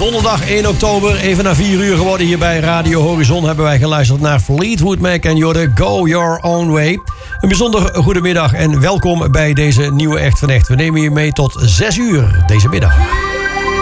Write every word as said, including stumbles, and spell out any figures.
Donderdag één oktober, even na vier uur geworden hier bij Radio Horizon... hebben wij geluisterd naar Fleetwood Mac en Jorde Go Your Own Way. Een bijzonder goedemiddag en welkom bij deze nieuwe Echt van Echt. We nemen je mee tot zes uur deze middag.